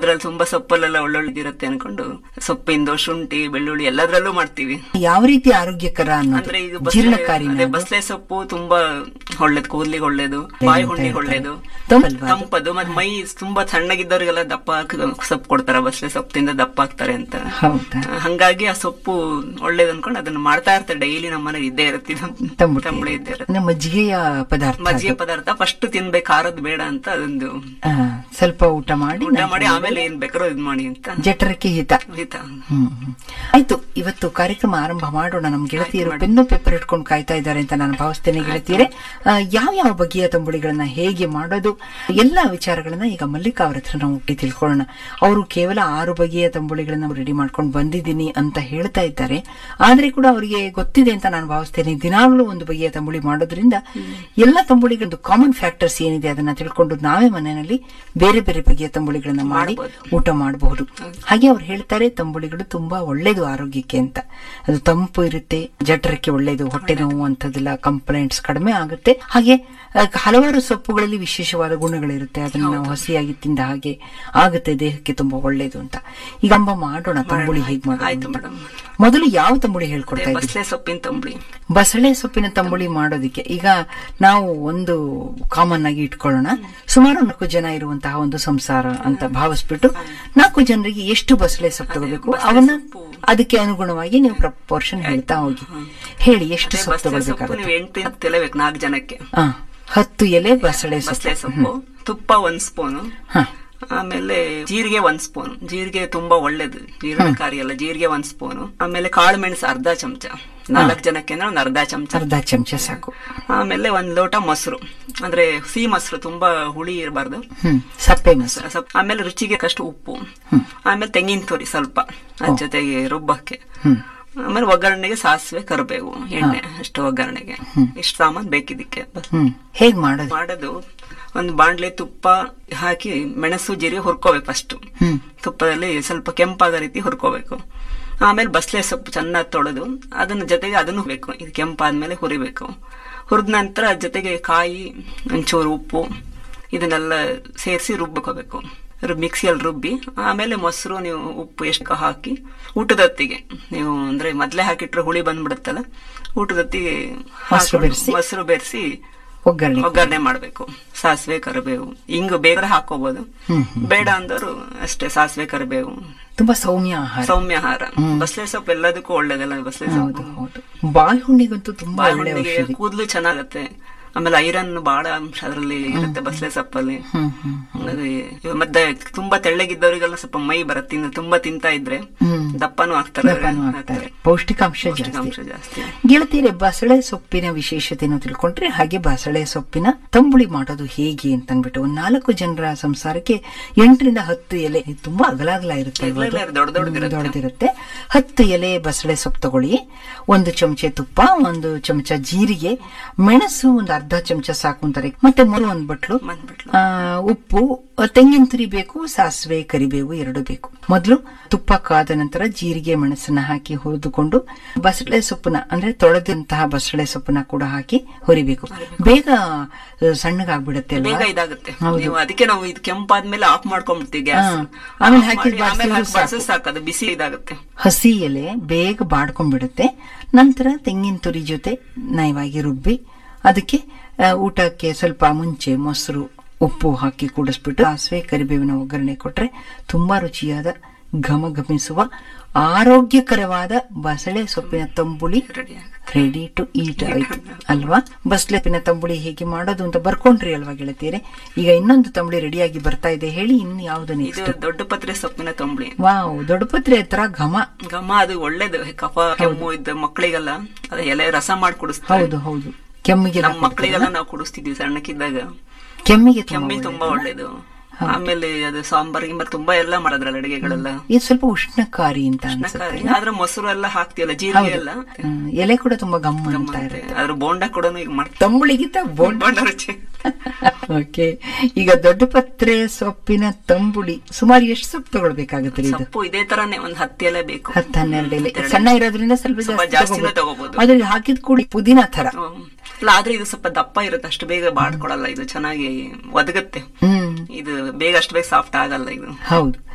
ಅದ್ರಲ್ಲಿ ತುಂಬಾ ಸೊಪ್ಪಲ್ಲೆಲ್ಲ ಒಳ್ಳೊಳ್ಳೆದಿರುತ್ತೆ ಅನ್ಕೊಂಡು ಸೊಪ್ಪಿಂದು ಶುಂಠಿ ಬೆಳ್ಳುಳ್ಳಿ ಎಲ್ಲದ್ರಲ್ಲೂ ಮಾಡ್ತೀವಿ. ಯಾವ ರೀತಿ ಆರೋಗ್ಯಕರ ಅಂದ್ರೆ ಈಗ ಬಸಳೆ ಸೊಪ್ಪು ತುಂಬಾ ಒಳ್ಳೇದು, ಕೂದಲಿಗೆ ಒಳ್ಳೇದು, ಬಾಯಿ ಹುಣ್ಣಿಗೆ ಒಳ್ಳೇದು, ತಂಪದು. ಮತ್ತೆ ಮೈ ತುಂಬಾ ಸಣ್ಣಗಿದ್ದವರಿಗೆಲ್ಲ ದಪ್ಪ ಸೊಪ್ಪು ಕೊಡ್ತಾರ, ಬಸಳೆ ಸೊಪ್ಪಿಂದ ದಪ್ಪ ಆಗ್ತಾರೆ ಅಂತ. ಹಂಗಾಗಿ ಆ ಸೊಪ್ಪು ಒಳ್ಳೇದು ಅನ್ಕೊಂಡು ಅದನ್ನ ಮಾಡ್ತಾ ಇರ್ತಾರೆ ಡೈಲಿ. ನಮ್ಮನೆ ಇದ್ದೇ ಇರುತ್ತೆ ತಂಬುಳಿ ಇದ್ದೇ ಇರುತ್ತೆ. ಮಜ್ಜಿಗೆ ಪದಾರ್ಥ ಫಸ್ಟ್ ತಿನ್ಬೇಕು, ಖಾರದ್ ಬೇಡ ಅಂತ ಅದೊಂದು ಸ್ವಲ್ಪ ಊಟ ಮಾಡಿ ಆಮೇಲೆ ಏನ್ ಬೇಕಾರೋ ಇದ್ ಮಾಡಿ ಅಂತ. ಜಠರಕ್ಕೆ ಹಿತ. ಆಯ್ತು, ಇವತ್ತು ಕಾರ್ಯಕ್ರಮ ಆರಂಭ ಮಾಡೋಣ. ನಮ್ ಗೆಳತಿಯರು ಪೆನ್ನು ಪೇಪರ್ ಇಟ್ಕೊಂಡು ಕಾಯ್ತಾ ಇದ್ದಾರೆ ಅಂತ ನಾನು ಭಾವಿಸ್ತೇನೆ. ಗೆಳತಿಯರೇ, ಯಾವ ಬಗೆಯ ತಂಬುಳಿಗಳನ್ನ ಹೇಗೆ ಮಾಡೋದು ಎಲ್ಲಾ ವಿಚಾರಗಳನ್ನ ಈಗ ಮಲ್ಲಿಕಾ ಅವ್ರ ಹತ್ರ ನಾವು ತಿಳ್ಕೊಳ್ಳೋಣ. ಅವರು ಕೇವಲ 6 ಬಗೆಯ ತಂಬುಳಿಗಳನ್ನ ರೆಡಿ ಮಾಡ್ಕೊಂಡು ಬಂದಿದ್ದೀನಿ ಅಂತ ಹೇಳ್ತಾ ಇದ್ದಾರೆ. ಆದ್ರೆ ಕೂಡ ಅವರಿಗೆ ಗೊತ್ತಿದೆ ಅಂತ ನಾನು ಭಾವಿಸ್ತೇನೆ. ದಿನಾಗ್ಲೂ ಒಂದು ಬಗೆಯ ತಂಬುಳಿ ಮಾಡೋದ್ರಿಂದ ಎಲ್ಲಾ ತಂಬುಳಿಗಳದ್ದು ಕಾಮನ್ ಫ್ಯಾಕ್ಟರ್ಸ್ ಏನಿದೆ ಅದನ್ನ ತಿಳ್ಕೊಂಡು ನಾವೇ ಮನೆಯಲ್ಲಿ ಬೇರೆ ಬೇರೆ ಬಗೆಯ ತಂಬುಳಿಗಳನ್ನ ಮಾಡಿ ಊಟ ಮಾಡಬಹುದು. ಹಾಗೆ ಅವ್ರು ಹೇಳ್ತಾರೆ ತಂಬುಳಿಗಳು ತುಂಬಾ ಒಳ್ಳೇದು ಆರೋಗ್ಯಕ್ಕೆ ಅಂತ. ಅದು ತಂಪು ಇರುತ್ತೆ, ಜಠರಕ್ಕೆ ಒಳ್ಳೇದು, ಹೊಟ್ಟೆ ನೋವು ಅಂತದೆಲ್ಲ ಕಂಪ್ಲೇಂಟ್ಸ್ ಕಡಿಮೆ ಆಗುತ್ತೆ. ಹಾಗೆ ಹಲವಾರು ಸೊಪ್ಪುಗಳಲ್ಲಿ ವಿಶೇಷವಾದ ಗುಣಗಳಿರುತ್ತೆ. ಅದನ್ನ ನಾವು ಹಸಿಯಾಗಿ ತಿಂದ ಹಾಗೆ ಆಗುತ್ತೆ, ದೇಹಕ್ಕೆ ತುಂಬಾ ಒಳ್ಳೇದು ಅಂತ. ಈಗ ಮಾಡೋಣ ತಂಬುಳಿ ಹೇಗೆ ಮಾಡೋದು. ಮೊದಲು ಯಾವ ತಂಬುಳಿ ಹೇಳ್ಕೊಡ್ತಾ ಇದ್ದೀವಿ? ಬಸಳೆ ಸೊಪ್ಪಿನ ತಂಬುಳಿ ಮಾಡೋದಿಕ್ಕೆ ಈಗ ನಾವು ಒಂದು ಕಾಮನ್ ಆಗಿ ಇಟ್ಕೊಳ್ಳೋಣ. ಸುಮಾರು 4 ಜನ ಇರುವಂತಹ ಒಂದು ಸಂಸಾರ ಅಂತ ಭಾವಿಸ್ಬಿಟ್ಟು 4 ಜನರಿಗೆ ಎಷ್ಟು ಬಸಳೆ ಸೊಪ್ಪು ತಗೋಬೇಕು ಅವನ್ನ ಅದಕ್ಕೆ ಅನುಗುಣವಾಗಿ ನೀವು ಪ್ರಪೋರ್ಷನ್ ಹೇಳ್ತಾ ಹೋಗಿ. ಹೇಳಿ, ಎಷ್ಟು ಸೊಪ್ಪು ತಗೋಬೇಕಾಗುತ್ತೆ? 8 ಎಲೆ ಬೇಕು 4 ಜನಕ್ಕೆ. 10 ಎಲೆ ಬಸಳೆ ಸೊಪ್ಪು, ತುಪ್ಪ 1 ಸ್ಪೂನು, ಆಮೇಲೆ ಜೀರಿಗೆ 1 ಸ್ಪೂನ್. ಜೀರಿಗೆ ತುಂಬಾ ಒಳ್ಳೇದು, ಜೀರ್ಣಕಾರಿ ಅಲ್ಲ. ಜೀರಿಗೆ 1 ಸ್ಪೂನು. ಆಮೇಲೆ ಕಾಳು ಮೆಣಸು ಅರ್ಧ ಚಮಚ. 4 ಜನಕ್ಕೆ ಅಂದ್ರೆ ಒಂದು ಅರ್ಧ ಚಮಚ ಸಾಕು. ಆಮೇಲೆ 1 ಲೋಟ ಮೊಸರು, ಅಂದ್ರೆ ಸಿಹಿ ಮೊಸರು, ತುಂಬಾ ಹುಳಿ ಇರಬಾರ್ದು, ಸಪ್ಪೆ ಮೊಸರು. ಆಮೇಲೆ ರುಚಿಗೆ ಅಷ್ಟು ಉಪ್ಪು, ಆಮೇಲೆ ತೆಂಗಿನ ತುರಿ ಸ್ವಲ್ಪ ಅದ್ರ ಜೊತೆಗೆ ರುಬ್ಬಕ್ಕೆ. ಆಮೇಲೆ ಒಗ್ಗರಣೆಗೆ ಸಾಸಿವೆ, ಕರಿಬೇವು, ಎಣ್ಣೆ, ಅಷ್ಟು ಒಗ್ಗರಣೆಗೆ ಇಷ್ಟು ಸಾಮಾನು ಬೇಕಿದ್ದಕ್ಕೆ. ಹೇಗ್ ಮಾಡೋದು? ಒಂದು ಬಾಣ್ಲೆ ತುಪ್ಪ ಹಾಕಿ ಮೆಣಸು ಜೀರಿಗೆ ಹುರ್ಕೋಬೇಕು. ಫಸ್ಟ್ ತುಪ್ಪದಲ್ಲಿ ಸ್ವಲ್ಪ ಕೆಂಪಾಗೋ ರೀತಿ ಹುರ್ಕೋಬೇಕು. ಆಮೇಲೆ ಬಸಳೆ ಸೊಪ್ಪು ಚೆನ್ನಾಗಿ ತೊಳೆದು ಅದನ್ನ ಜೊತೆಗೆ ಅದನ್ನು ಬೇಕು. ಇದು ಕೆಂಪಾದ್ಮೇಲೆ ಹುರಿಬೇಕು. ಹುರಿದ ನಂತರ ಅದ್ರ ಜೊತೆಗೆ ಕಾಯಿ, ಒಂಚೂರು ಉಪ್ಪು ಇದನ್ನೆಲ್ಲ ಸೇರಿಸಿ ರುಬ್ಕೋಬೇಕು. ಮಿಕ್ಸಿಯಲ್ಲಿ ರುಬ್ಬಿ ಆಮೇಲೆ ಮೊಸರು, ನೀವು ಉಪ್ಪು ಎಷ್ಟು ಹಾಕಿ ಊಟದೊತ್ತಿಗೆ ನೀವು ಅಂದ್ರೆ ಮೊದ್ಲೇ ಹಾಕಿಟ್ರೆ ಹುಳಿ ಬಂದ್ಬಿಡುತ್ತಲ್ಲ, ಊಟದೊತ್ತಿಗೆ ಮೊಸರು ಬೆರೆಸಿ ಒಗ್ಗರಣೆ ಮಾಡ್ಬೇಕು. ಸಾಸಿವೆ, ಕರಿಬೇವು, ಹಿಂಗು ಬೇಕಾದ್ರೆ ಹಾಕೋಬಹುದು, ಬೇಡ ಅಂದವರು ಅಷ್ಟೇ. ಸಾಸಿವೆ, ಕರಿಬೇವು ತುಂಬಾ ಸೌಮ್ಯ ಆಹಾರ. ಬಸಳೆ ಸೊಪ್ಪು ಎಲ್ಲದಕ್ಕೂ ಒಳ್ಳೇದಲ್ಲ ಬಸಳೆ ಸೊಪ್ಪು. ಬಾಯಿ ಹುಣ್ಣಿಗಂತೂ ತುಂಬಾ ಕೂದಲು ಚೆನ್ನಾಗತ್ತೆ. ಆಮೇಲೆ ಐರನ್ ಬಹಳ ಅಂಶ ಅದರಲ್ಲಿ ಇರುತ್ತೆ ಬಸಳೆ ಸೊಪ್ಪಲ್ಲಿ. ಮತ್ತೆ ತುಂಬಾ ತೆಳ್ಳಗಿದ್ದವರಿಗೆಲ್ಲ ಸ್ವಲ್ಪ ಮೈ ಬರುತ್ತೆ, ತುಂಬಾ ತಿಂತಾ ಇದ್ರೆ ದಪ್ಪನೂ ಆಗ್ತಾರೆ. ಪೌಷ್ಟಿಕಾಂಶ ಜಾಸ್ತಿ. ಗೆಳತಿಯರೇ, ಬಸಳೆ ಸೊಪ್ಪಿನ ವಿಶೇಷತೆಯನ್ನು ತಿಳ್ಕೊಂಡ್ರೆ ಹಾಗೆ ಬಸಳೆ ಸೊಪ್ಪಿನ ತಂಬುಳಿ ಮಾಡೋದು ಹೇಗೆ ಅಂತ ಅಂದ್ಬಿಟ್ಟು 4 ಜನರ ಸಂಸಾರಕ್ಕೆ 8 ರಿಂದ 10 ಎಲೆ, ತುಂಬಾ ಅಗಲ ಇರುತ್ತೆ, ದೊಡ್ಡದಿರುತ್ತೆ. 10 ಎಲೆ ಬಸಳೆ ಸೊಪ್ಪು ತಗೊಳ್ಳಿ. 1 ಚಮಚೆ ತುಪ್ಪ, 1 ಚಮಚ ಜೀರಿಗೆ, ಮೆಣಸು 1 ಅರ್ಧ ಚಮಚ ಸಾಕು ಅಂತಾರೆ. ಮತ್ತೆ 1 ಬಟ್ಲು ಉಪ್ಪು, ತೆಂಗಿನ ತುರಿ ಬೇಕು, ಸಾಸಿವೆ, ಕರಿಬೇವು 2 ಬೇಕು. ಮೊದಲು ತುಪ್ಪ ಕಾದ ನಂತರ ಜೀರಿಗೆ, ಮೆಣಸನ್ನ ಹಾಕಿ ಹುರಿದುಕೊಂಡು ಬಸಳೆ ಸೊಪ್ಪನ್ನ ಅಂದ್ರೆ ತೊಳೆದಂತಹ ಬಸಳೆ ಸೊಪ್ಪನ್ನ ಕೂಡ ಹಾಕಿ ಹುರಿಬೇಕು. ಬೇಗ ಸಣ್ಣಗಾಗ್ಬಿಡುತ್ತೆ ಅಲ್ವಾ? ಇದಾಗುತ್ತೆ. ಅದಕ್ಕೆ ನಾವು ಇದು ಕೆಂಪಾದ್ಮೇಲೆ ಆಫ್ ಮಾಡ್ಕೊಂಡ್ಬಿಡ್ತೀವಿ ಗ್ಯಾಸ್. ಆಮೇಲೆ ಹಾಕಿ ಸಾಕದು ಬಿಸಿ ಇದಾಗುತ್ತೆ. ಹಸಿ ಎಲೆ ಬೇಗ ಬಾಡ್ಕೊಂಡ್ಬಿಡುತ್ತೆ. ನಂತರ ತೆಂಗಿನ ತುರಿ ಜೊತೆ ನಯವಾಗಿ ರುಬ್ಬಿ ಅದಕ್ಕೆ ಊಟಕ್ಕೆ ಸ್ವಲ್ಪ ಮುಂಚೆ ಮೊಸರು, ಉಪ್ಪು ಹಾಕಿ ಕೂಡಿಸ್ಬಿಟ್ಟು ಸಾಸಿವೆ, ಕರಿಬೇವಿನ ಒಗ್ಗರಣೆ ಕೊಟ್ರೆ ತುಂಬಾ ರುಚಿಯಾದ ಘಮಘಮಿಸುವ ಆರೋಗ್ಯಕರವಾದ ಬಸಳೆ ಸೊಪ್ಪಿನ ತಂಬುಳಿ ರೆಡಿ ಟು ಈಟ್ ಆಯ್ತು ಅಲ್ವಾ? ಬಸಳೆ ಸೊಪ್ಪಿನ ತಂಬುಳಿ ಹೇಗೆ ಮಾಡೋದು ಅಂತ ಬರ್ಕೊಂಡ್ರಿ ಅಲ್ವಾ ಗೆಳತಿಯರೇ? ಈಗ ಇನ್ನೊಂದು ತಂಬುಳಿ ರೆಡಿಯಾಗಿ ಬರ್ತಾ ಇದೆ, ಹೇಳಿ. ಇನ್ನು ಯಾವ್ದು ನೆಕ್ಸ್ಟ್? ದೊಡ್ಡ ಪತ್ರೆ ಸೊಪ್ಪಿನ ತಂಬುಳಿ. ವಾವ್, ದೊಡ್ಡ ಪತ್ರೆ ಹತ್ರ ಘಮ ಅದು ಒಳ್ಳೇದು. ಕಫ ಕೆಮ್ಮು ಇದ್ದ ಮಕ್ಕಳಿಗೆಲ್ಲ ಅದ ಎಲೆ ರಸ ಮಾಡಿ ಕುಡಿಸ್ತಾರೆ. ಹೌದು. ಕೆಮ್ಮಿಗೆ ನಮ್ಮ ಮಕ್ಕಳಿಗೆಲ್ಲ ನಾವು ಕುಡಿಸ್ತಿದ್ವಿ ಸಣ್ಣಕ್ಕಿದ್ದಾಗ. ಕೆಮ್ಮಿ ತುಂಬಾ ಒಳ್ಳೇದು. ಆಮೇಲೆ ಅದು ಸಾಂಬಾರ್ ತುಂಬಾ ಎಲ್ಲ ಮಾಡೋದ್ರಲ್ಲ ಅಡಿಗೆಗಳೆಲ್ಲ. ಇದು ಸ್ವಲ್ಪ ಉಷ್ಣಕಾರಿ ಅಂತ ಆದ್ರೆ ಮೊಸರು ಎಲ್ಲ ಹಾಕ್ತಿವಲ್ಲ, ಜೀರಿಗೆ ಎಲ್ಲ, ಎಲೆ ಕೂಡ ತುಂಬಾ ಗಮ್ ಅಂತ ಇರುತ್ತೆ. ಅದ್ರ ಬೋಂಡ ಕೂಡ ಈಗ ಮಾಡ್ತಾರೆ, ತಂಬುಳಿಗಿಂತ ಬೋಂಡ ರುಚಿ. ಓಕೆ, ಈಗ ದೊಡ್ಡ ಪತ್ರೆ ಸೊಪ್ಪಿನ ತಂಬುಳಿ ಸುಮಾರು ಎಷ್ಟು ಸೊಪ್ಪು ತಗೊಳ್ಬೇಕಾಗುತ್ತೆ? ಸೊಪ್ಪು ಇದೇ ತರಾನೇ 10 ಎಲೆ ಬೇಕು. 10-12 ಎಲೆ ಸಣ್ಣ ಇರೋದ್ರಿಂದ ಸ್ವಲ್ಪ ಜಾಸ್ತಿ ತಗೋಬಹುದು. ಅದ್ರಲ್ಲಿ ಹಾಕಿದ ಕೂಡಿ ಪುದೀನ ತರ ಅಲ್ಲ, ಆದ್ರೆ ಇದು ಸ್ವಲ್ಪ ದಪ್ಪ ಇರುತ್ತೆ, ಅಷ್ಟು ಬೇಗ ಬಾಡ್ಕೊಳಲ್ಲ. ಇದು ಚೆನ್ನಾಗಿ ಒದಗುತ್ತೆ. ಇದು ಬೇಗ ಅಷ್ಟು ಬೇಗ ಸಾಫ್ಟ್ ಆಗಲ್ಲ ಇದು. ಹೌದು.